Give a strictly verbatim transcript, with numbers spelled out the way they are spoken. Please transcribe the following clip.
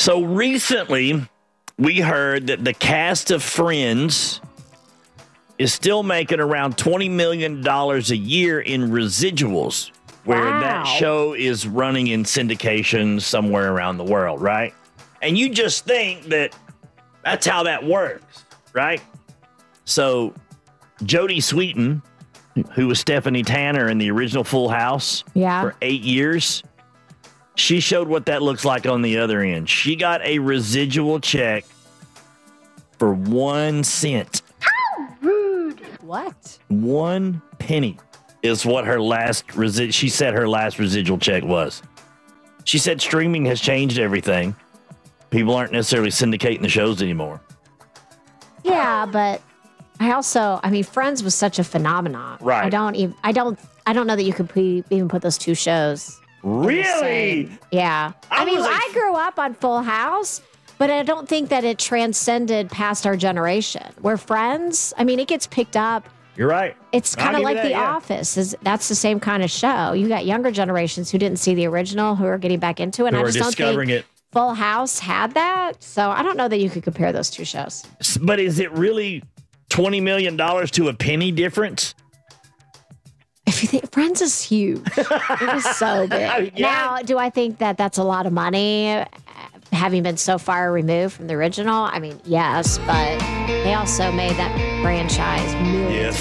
So recently, we heard that the cast of Friends is still making around twenty million dollars a year in residuals, where Wow. that show is running in syndication somewhere around the world, right? And you just think that that's how that works, right? So Jodie Sweetin, who was Stephanie Tanner in the original Full House Yeah. for eight years, she showed what that looks like on the other end. She got a residual check for one cent. What? One penny is what her last resi- she said her last residual check was. She said streaming has changed everything. People aren't necessarily syndicating the shows anymore. Yeah, but I also, I mean, Friends was such a phenomenon. Right. I don't even, I don't, I don't know that you could pe- even put those two shows. in the Really? same- Yeah. I I, mean, was like- I grew up on Full House, but I don't think that it transcended past our generation. Where Friends, I mean, it gets picked up. You're right. It's I'll kind of give you like that, The yeah. Office. Is That's the same kind of show. You got younger generations who didn't see the original, who are getting back into it. And Who I are just don't discovering think it. Full House had that. So I don't know that you could compare those two shows. S- But is it really twenty million dollars to a penny difference? If you think Friends is huge, it is so big. Yeah. Now, do I think that that's a lot of money, uh, having been so far removed from the original? I mean, yes, but they also made that franchise millions Yes,